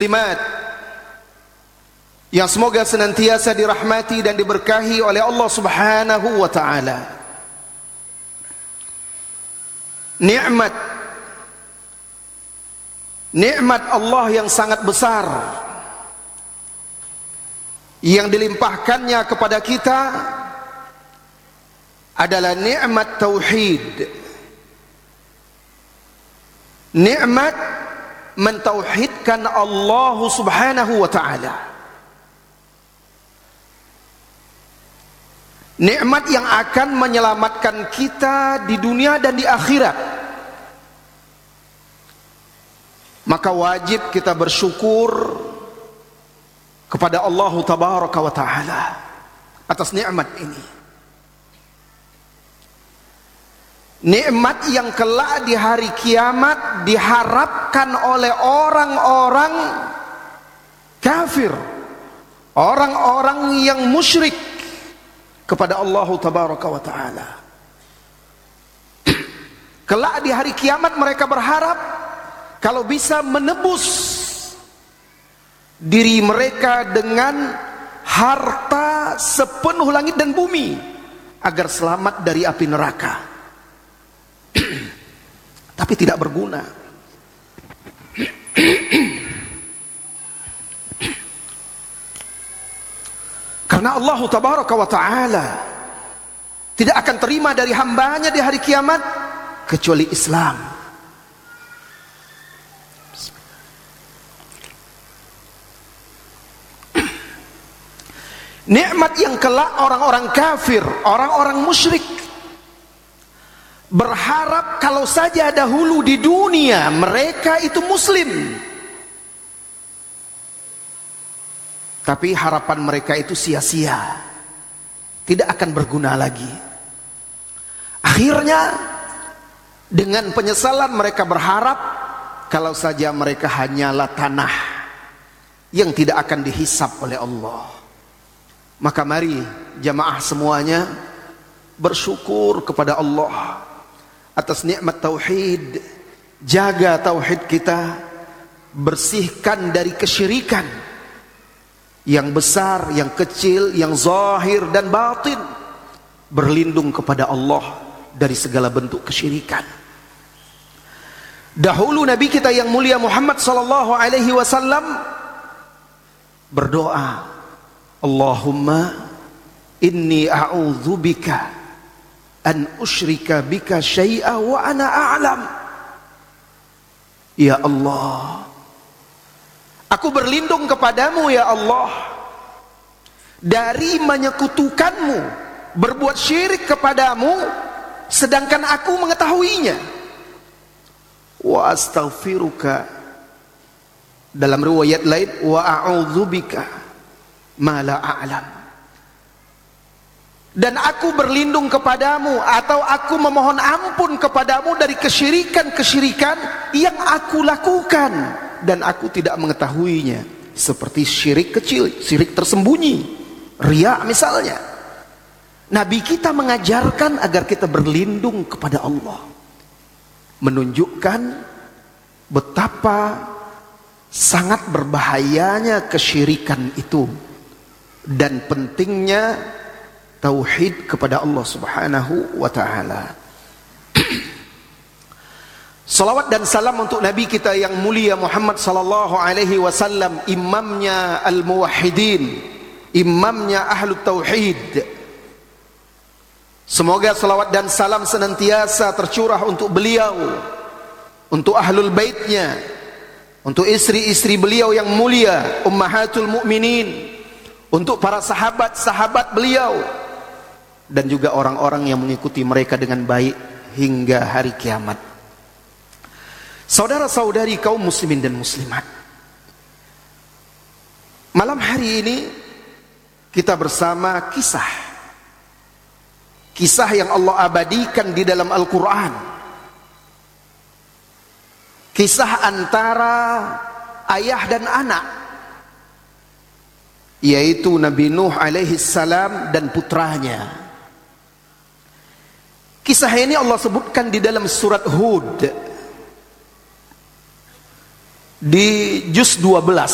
muslimat yang semoga senantiasa dirahmati dan diberkahi oleh Allah Subhanahu wa taala. Nikmat Allah yang sangat besar yang dilimpahkannya kepada kita adalah nikmat tauhid. Nikmat mentauhidkan Allah Subhanahu wa taala. Nikmat yang akan menyelamatkan kita di dunia dan di akhirat. Maka wajib kita bersyukur kepada Allah Tabaraka wa taala atas nikmat ini. Nikmat yang kelak di hari kiamat diharapkan oleh orang-orang kafir, orang-orang yang musyrik kepada Allah Tabaraka wa taala. Kelak di hari kiamat mereka berharap kalau bisa menebus diri mereka dengan harta sepenuh langit dan bumi agar selamat dari api neraka. Tapi tidak berguna. Karena Allah Tabaraka wa taala tidak akan terima dari hambanya di hari kiamat kecuali Islam. Nikmat yang kelak orang-orang kafir, orang-orang musyrik berharap kalau saja dahulu di dunia mereka itu muslim, tapi harapan mereka itu sia-sia, tidak akan berguna lagi. Akhirnya dengan penyesalan mereka berharap kalau saja mereka hanyalah tanah yang tidak akan dihisap oleh Allah. Maka mari jamaah semuanya bersyukur kepada Allah atas nikmat tauhid. Jaga tauhid kita, bersihkan dari kesyirikan yang besar, yang kecil, yang zahir dan batin. Berlindung kepada Allah dari segala bentuk kesyirikan. Dahulu Nabi kita yang mulia Muhammad sallallahu alaihi wasallam berdoa, Allahumma inni a'udzubika an usyrika bika syai'a wa ana a'lam. Ya Allah, aku berlindung kepadamu ya Allah dari menyekutukanmu, berbuat syirik kepadamu sedangkan aku mengetahuinya. Wa astaghfiruka, dalam riwayat lain wa a'udzubika ma la a'lam, dan aku berlindung kepadamu atau aku memohon ampun kepadamu dari kesyirikan-kesyirikan yang aku lakukan dan aku tidak mengetahuinya, seperti syirik kecil, syirik tersembunyi, riya misalnya. Nabi kita mengajarkan agar kita berlindung kepada Allah, menunjukkan betapa sangat berbahayanya kesyirikan itu dan pentingnya tauhid kepada Allah Subhanahu wa taala. Salawat dan salam untuk Nabi kita yang mulia Muhammad sallallahu alaihi wasallam, imamnya al-muwahhidin, imamnya ahlut tauhid. Semoga salawat dan salam senantiasa tercurah untuk beliau, untuk ahlul baitnya, untuk istri-istri beliau yang mulia, ummahatul mukminin, untuk para sahabat-sahabat beliau, dan juga orang-orang yang mengikuti mereka dengan baik hingga hari kiamat. Saudara-saudari kaum muslimin dan muslimat, malam hari ini kita bersama kisah yang Allah abadikan di dalam Al-Quran, kisah antara ayah dan anak, yaitu Nabi Nuh alaihi salam dan putranya. Kisah ini Allah sebutkan di dalam surat Hud di juz 12